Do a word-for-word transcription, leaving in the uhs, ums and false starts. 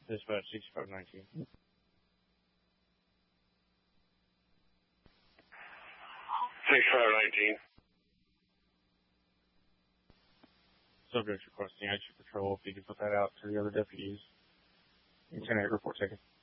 Dispatch sixty-five nineteen. sixty-five nineteen. Subject requesting extra patrol. If you could put that out to the other deputies. ten eight report taken.